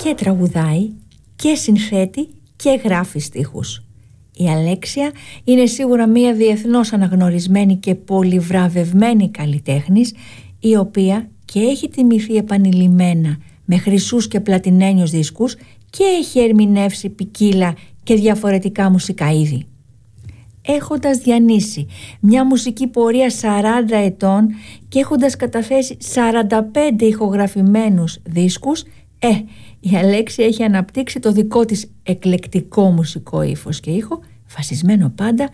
και τραγουδάει και συνθέτει και γράφει στίχους. Η Αλέξια είναι σίγουρα μία διεθνώς αναγνωρισμένη και πολυβραβευμένη καλλιτέχνης, η οποία και έχει τιμηθεί επανειλημμένα με χρυσούς και πλατινένιους δίσκους και έχει ερμηνεύσει ποικίλα και διαφορετικά μουσικά είδη. Έχοντας διανύσει μια μουσική πορεία 40 ετών και έχοντας καταθέσει 45 ηχογραφημένους δίσκους, η Αλέξια έχει αναπτύξει το δικό της εκλεκτικό μουσικό ύφος και ήχο, βασισμένο πάντα